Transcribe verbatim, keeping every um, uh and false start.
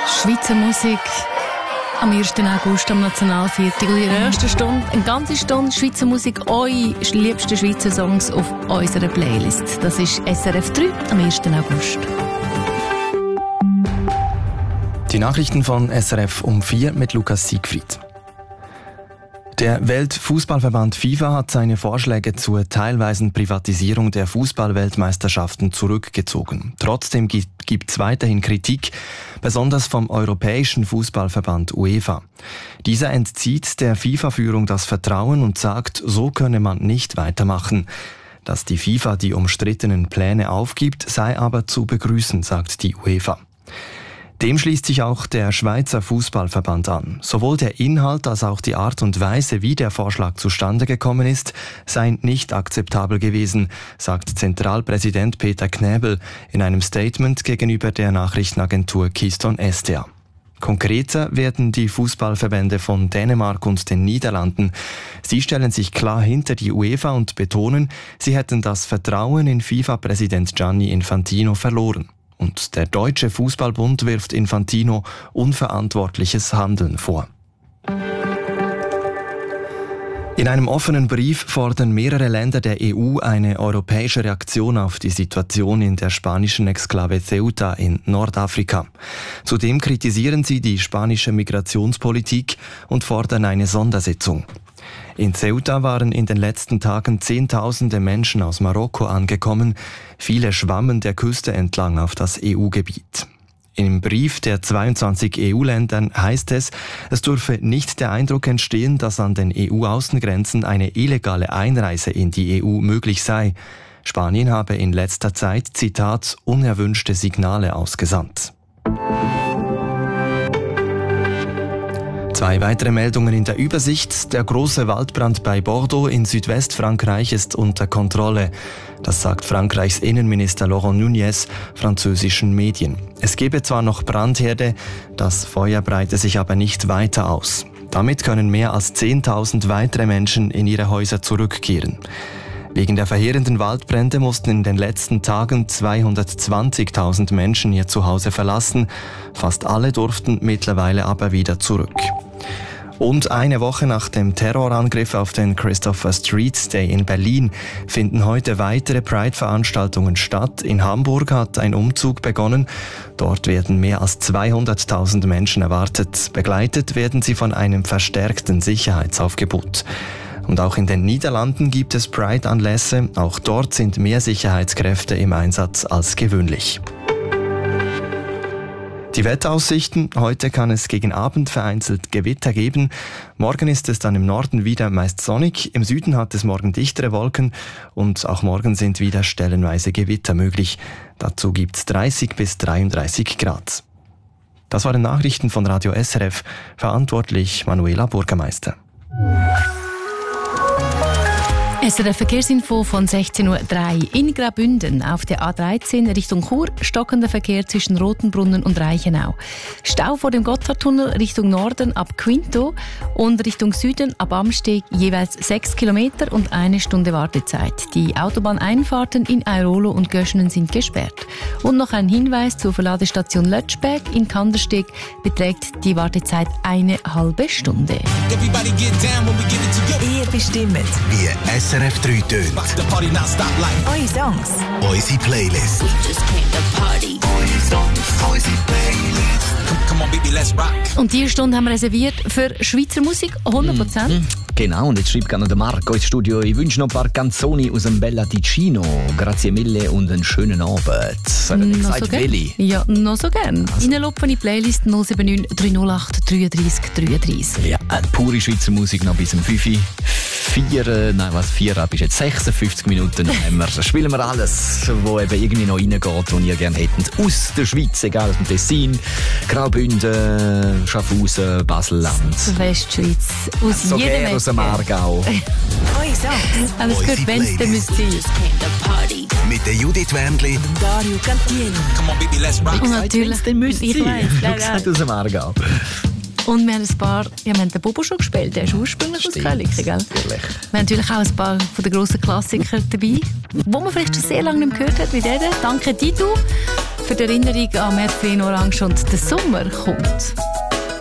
Schweizer Musik am ersten August am Nationalviertel. In der ersten Stunde, eine ganze Stunde Schweizer Musik, eure liebsten Schweizer Songs auf unserer Playlist. Das ist S R F drei am ersten August. Die Nachrichten von S R F um vier mit Lukas Siegfried. Der Weltfußballverband FIFA hat seine Vorschläge zur teilweisen Privatisierung der Fußballweltmeisterschaften zurückgezogen. Trotzdem gibt es weiterhin Kritik, besonders vom Europäischen Fußballverband UEFA. Dieser entzieht der FIFA-Führung das Vertrauen und sagt, so könne man nicht weitermachen. Dass die FIFA die umstrittenen Pläne aufgibt, sei aber zu begrüßen, sagt die UEFA. Dem schließt sich auch der Schweizer Fußballverband an. Sowohl der Inhalt als auch die Art und Weise, wie der Vorschlag zustande gekommen ist, seien nicht akzeptabel gewesen, sagt Zentralpräsident Peter Knäbel in einem Statement gegenüber der Nachrichtenagentur Keystone S D A. Konkreter werden die Fußballverbände von Dänemark und den Niederlanden. Sie stellen sich klar hinter die UEFA und betonen, sie hätten das Vertrauen in FIFA-Präsident Gianni Infantino verloren. Und der Deutsche Fußballbund wirft Infantino unverantwortliches Handeln vor. In einem offenen Brief fordern mehrere Länder der E U eine europäische Reaktion auf die Situation in der spanischen Exklave Ceuta in Nordafrika. Zudem kritisieren sie die spanische Migrationspolitik und fordern eine Sondersitzung. In Ceuta waren in den letzten Tagen Zehntausende Menschen aus Marokko angekommen. Viele schwammen der Küste entlang auf das E U-Gebiet. Im Brief der zweiundzwanzig E U-Ländern heißt es, es dürfe nicht der Eindruck entstehen, dass an den E U-Außengrenzen eine illegale Einreise in die E U möglich sei. Spanien habe in letzter Zeit, Zitat, unerwünschte Signale ausgesandt. Zwei weitere Meldungen in der Übersicht. Der große Waldbrand bei Bordeaux in Südwestfrankreich ist unter Kontrolle. Das sagt Frankreichs Innenminister Laurent Nunez französischen Medien. Es gebe zwar noch Brandherde, das Feuer breite sich aber nicht weiter aus. Damit können mehr als zehntausend weitere Menschen in ihre Häuser zurückkehren. Wegen der verheerenden Waldbrände mussten in den letzten Tagen zweihundertzwanzigtausend Menschen ihr Zuhause verlassen. Fast alle durften mittlerweile aber wieder zurück. Und eine Woche nach dem Terrorangriff auf den Christopher Street Day in Berlin finden heute weitere Pride-Veranstaltungen statt. In Hamburg hat ein Umzug begonnen. Dort werden mehr als zweihunderttausend Menschen erwartet. Begleitet werden sie von einem verstärkten Sicherheitsaufgebot. Und auch in den Niederlanden gibt es Pride-Anlässe. Auch dort sind mehr Sicherheitskräfte im Einsatz als gewöhnlich. Die Wetteraussichten. Heute kann es gegen Abend vereinzelt Gewitter geben. Morgen ist es dann im Norden wieder meist sonnig. Im Süden hat es morgen dichtere Wolken. Und auch morgen sind wieder stellenweise Gewitter möglich. Dazu gibt es dreißig bis dreiunddreißig Grad. Das waren Nachrichten von Radio S R F. Verantwortlich Manuela Bürgermeister. S R F Verkehrsinfo von sechzehn Uhr drei. In Graubünden auf der A dreizehn Richtung Chur, stockender Verkehr zwischen Rotenbrunnen und Reichenau. Stau vor dem Gotthardtunnel Richtung Norden ab Quinto und Richtung Süden ab Amsteg jeweils sechs Kilometer und eine Stunde Wartezeit. Die Autobahneinfahrten in Airolo und Göschenen sind gesperrt. Und noch ein Hinweis zur Verladestation Lötschberg in Kandersteg beträgt die Wartezeit eine halbe Stunde. Ihr bestimmt, wie S R F drei tönt. Eure Songs. Unsere Playlist. Eure Songs. Unsere Playlist. Und diese Stunde haben wir reserviert für Schweizer Musik, hundert Prozent. Mhm. Genau, und jetzt schreibt gerne der Marco ins Studio. Ich wünsche noch ein paar Canzoni aus dem Bella Ticino. Grazie mille und einen schönen Abend. Noch so gern. Ja, noch so gern. Also. Reinlupfen in die Playlist null sieben neun drei null acht drei drei drei drei. Ja, eine pure Schweizer Musik noch bis um fünf Uhr. Vier, nein, was, vier ab ist jetzt sechsundfünfzig Minuten. Dann haben wir, spielen wir alles, wo eben irgendwie noch reingeht, was ihr gerne hättet. Aus der Schweiz, egal aus dem Tessin, Graubünden, Schaffhausen, Basel-Land. Westschweiz, aus so jedem Ecke. Aus dem Aargau. Eure Songs. Alles gut, wenn es denn müsste sein. Mit der Judith Wendli und Dario Cantieni. Und natürlich, dann müsste ich sein. weiss, Aus dem Aargau. Und wir haben ein paar, ja, wir haben den Bobo schon gespielt, der ist ursprünglich aus Köliken, gell? Wir haben natürlich auch ein paar von den grossen Klassikern dabei, wo man vielleicht schon sehr lange nicht mehr gehört hat, wie der. Danke Dito. für die Erinnerung an Märklin Orange und der Sommer kommt.